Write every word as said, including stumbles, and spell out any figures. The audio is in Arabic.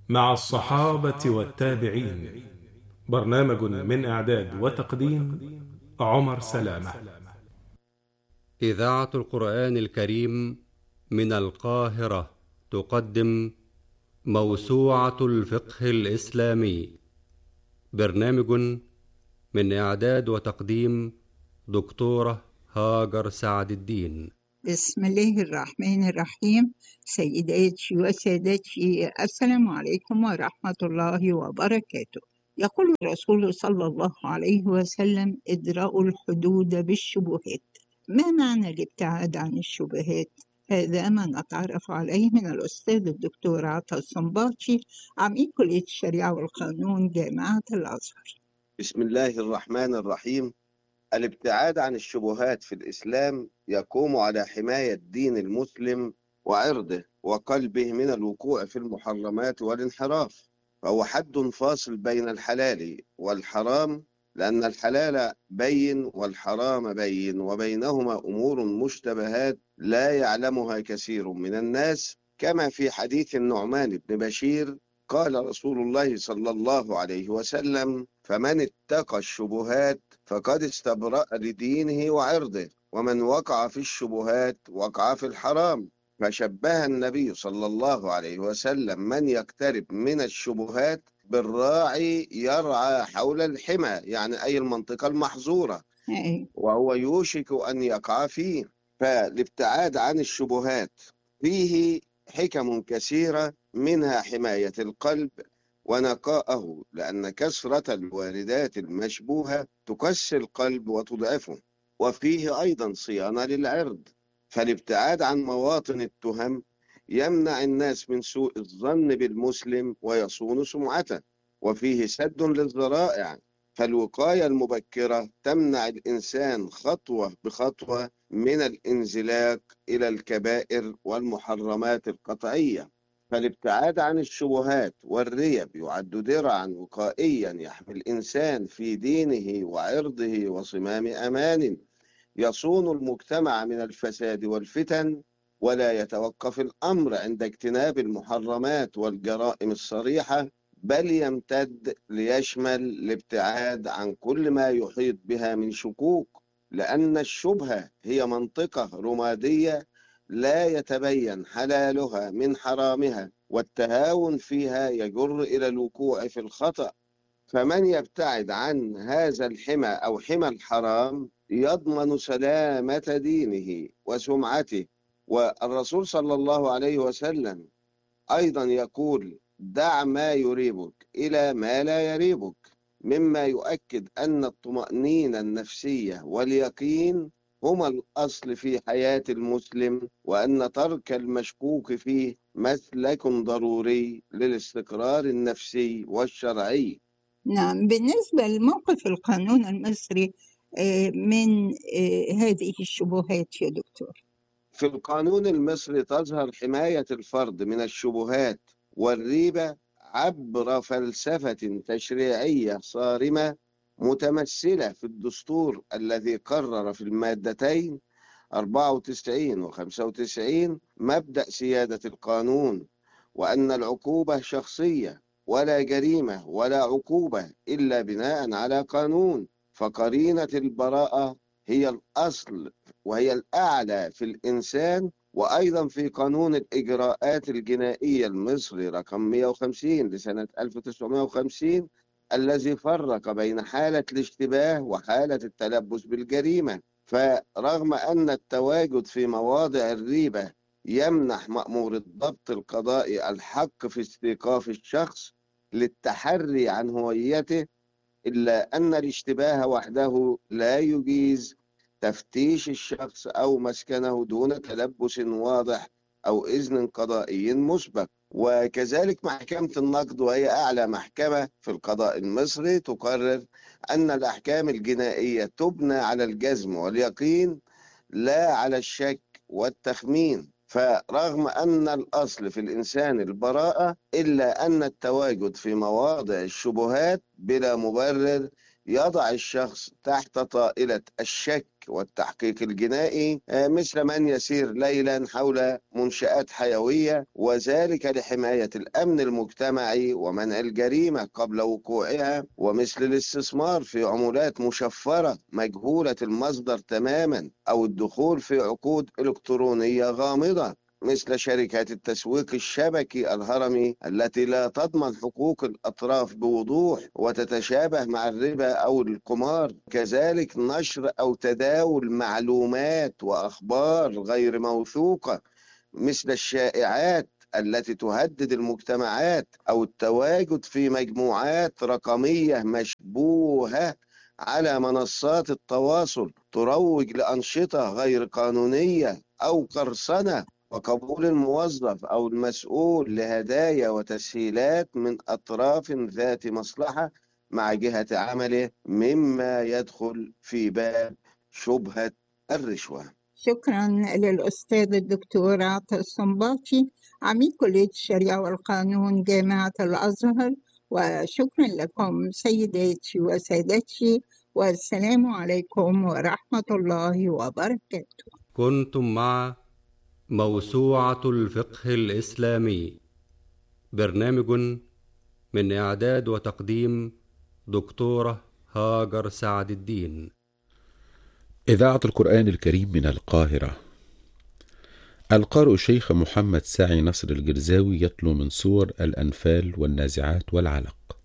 مع الصحابة والتابعين. برنامج من إعداد وتقديم عمر سلامة. إذاعة القرآن الكريم من القاهرة تقدم موسوعة الفقه الإسلامي. برنامج من إعداد وتقديم دكتورة هاجر سعد الدين. بسم الله الرحمن الرحيم. سيداتي وسادتي، السلام عليكم ورحمة الله وبركاته. يقول الرسول صلى الله عليه وسلم: ادرأوا الحدود بالشبهات. ما معنى الابتعاد عن الشبهات؟ هذا ما نتعرف عليه من الأستاذ الدكتور عطا الصنباطي، عميد كلية الشريعة والقانون جامعة الأزهر. بسم الله الرحمن الرحيم. الابتعاد عن الشبهات في الإسلام يقوم على حماية دين المسلم وعرضه وقلبه من الوقوع في المحرمات والانحراف، فهو حد فاصل بين الحلال والحرام، لأن الحلال بين والحرام بين، وبينهما أمور مشتبهات لا يعلمها كثير من الناس، كما في حديث النعمان بن بشير قال رسول الله صلى الله عليه وسلم: فمن اتقى الشبهات فقد استبرأ لدينه وعرضه، ومن وقع في الشبهات وقع في الحرام. فشبه النبي صلى الله عليه وسلم من يقترب من الشبهات بالراعي يرعى حول الحمى، يعني أي المنطقة المحظورة، أي. وهو يوشك أن يقع فيه. فالابتعاد عن الشبهات فيه حكم كثيرة، منها حماية القلب ونقاءه، لأن كثرة الواردات المشبوهة تكسر القلب وتضعفه، وفيه أيضا صيانة للعرض. فالابتعاد عن مواطن التهم يمنع الناس من سوء الظن بالمسلم ويصون سمعته، وفيه سد للذرائع. فالوقاية المبكرة تمنع الإنسان خطوة بخطوة من الانزلاق إلى الكبائر والمحرمات القطعية. فالابتعاد عن الشبهات والريب يعد درعا وقائيا يحمي الإنسان في دينه وعرضه وصمام أمان، يصون المجتمع من الفساد والفتن. ولا يتوقف الأمر عند اجتناب المحرمات والجرائم الصريحة، بل يمتد ليشمل الابتعاد عن كل ما يحيط بها من شكوك، لأن الشبهة هي منطقة رمادية لا يتبين حلالها من حرامها، والتهاون فيها يجر إلى الوقوع في الخطأ. فمن يبتعد عن هذا الحمى أو حمى الحرام يضمن سلامة دينه وسمعته. والرسول صلى الله عليه وسلم أيضا يقول: دع ما يريبك إلى ما لا يريبك، مما يؤكد أن الطمأنينة النفسية واليقين هما الأصل في حياة المسلم، وأن ترك المشكوك فيه مسلك ضروري للاستقرار النفسي والشرعي. نعم، بالنسبة لموقف القانون المصري آه، من آه، هذه الشبهات يا دكتور. في القانون المصري تظهر حماية الفرد من الشبهات والريبة عبر فلسفة تشريعية صارمة، متمثلة في الدستور الذي قرر في المادتين أربعة وتسعين و خمسة وتسعين مبدأ سيادة القانون، وأن العقوبة شخصية، ولا جريمة ولا عقوبة إلا بناء على قانون. فقرينة البراءة هي الأصل وهي الأعلى في الإنسان. وأيضا في قانون الإجراءات الجنائية المصري رقم مئة وخمسين لسنة ألف وتسعمئة وخمسين، الذي فرق بين حالة الاشتباه وحالة التلبس بالجريمة. فرغم أن التواجد في مواضع الريبة يمنح مأمور الضبط القضائي الحق في استيقاف الشخص للتحري عن هويته، إلا أن الاشتباه وحده لا يجيز تفتيش الشخص أو مسكنه دون تلبس واضح أو إذن قضائي مسبق. وكذلك محكمة النقد، وهي أعلى محكمة في القضاء المصري، تقرر أن الأحكام الجنائية تبنى على الجزم واليقين لا على الشك والتخمين. فرغم أن الأصل في الإنسان البراءة، إلا أن التواجد في مواضع الشبهات بلا مبرر يضع الشخص تحت طائلة الشك والتحقيق الجنائي، مثل من يسير ليلا حول منشآت حيوية، وذلك لحماية الأمن المجتمعي ومنع الجريمة قبل وقوعها، ومثل الاستثمار في عملات مشفرة مجهولة المصدر تماما، أو الدخول في عقود إلكترونية غامضة مثل شركات التسويق الشبكي الهرمي التي لا تضمن حقوق الأطراف بوضوح وتتشابه مع الربا أو القمار. كذلك نشر أو تداول معلومات وأخبار غير موثوقة مثل الشائعات التي تهدد المجتمعات، أو التواجد في مجموعات رقمية مشبوهة على منصات التواصل تروج لأنشطة غير قانونية أو قرصنة، وقبول الموظف أو المسؤول لهدايا وتسهيلات من أطراف ذات مصلحة مع جهة عمله، مما يدخل في باب شبهة الرشوة. شكرا للأستاذ الدكتور عاطف الصنباطي عميد كلية الشريعة والقانون جامعة الأزهر، وشكرا لكم سيداتي وسادتي، والسلام عليكم ورحمة الله وبركاته. كنتم مع موسوعة الفقه الإسلامي، برنامج من إعداد وتقديم دكتورة هاجر سعد الدين. إذاعة القرآن الكريم من القاهرة. القارئ الشيخ محمد سعي نصر الجرزاوي يتلو من سور الأنفال والنازعات والعلق.